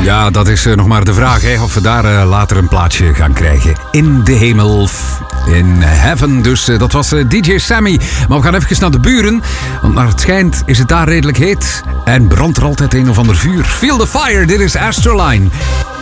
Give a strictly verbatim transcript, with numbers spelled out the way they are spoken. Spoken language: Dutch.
Ja, dat is uh, nog maar de vraag, hè, of we daar uh, later een plaatsje gaan krijgen. In de hemel, in heaven. Dus uh, dat was uh, D J Sammy. Maar we gaan even naar de buren, want naar het schijnt is het daar redelijk heet. En brandt er altijd een of ander vuur. Feel the fire, dit is Astroline.